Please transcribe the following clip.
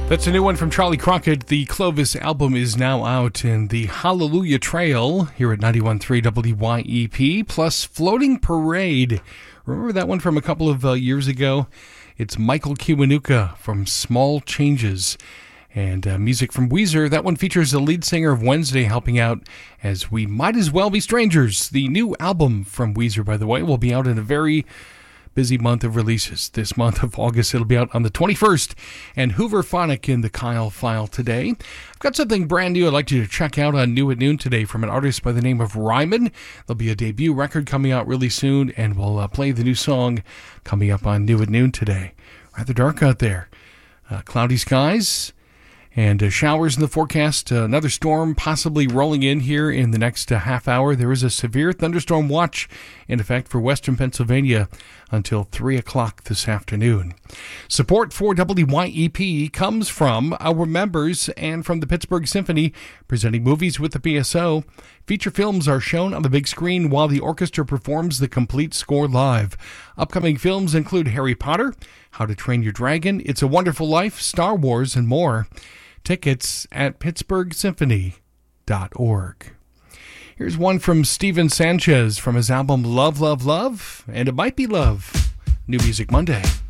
That's a new one from Charlie Crockett. The Clovis album is now out in the Hallelujah Trail here at 91.3 WYEP, plus Floating Parade. Remember that one from a couple of years ago? It's Michael Kiwanuka from Small Changes. And music from Weezer. That one features the lead singer of Wednesday helping out as We Might As Well Be Strangers. The new album from Weezer, by the way, will be out in a very busy month of releases. This month of August, it'll be out on the 21st. And Hoover Phonic in the Kyle File today. I've got something brand new I'd like you to check out on New at Noon today from an artist by the name of Ryman. There'll be a debut record coming out really soon, and we'll play the new song coming up on New at Noon today. Rather dark out there. Cloudy skies. And showers in the forecast, another storm possibly rolling in here in the next half hour. There is a severe thunderstorm watch in effect for western Pennsylvania until 3 o'clock this afternoon. Support for WYEP comes from our members and from the Pittsburgh Symphony, presenting movies with the PSO. Feature films are shown on the big screen while the orchestra performs the complete score live. Upcoming films include Harry Potter, How to Train Your Dragon, It's a Wonderful Life, Star Wars, and more. Tickets at pittsburghsymphony.org. Here's one from Steven Sanchez from his album Love, Love, Love, and It Might Be Love. New Music Monday.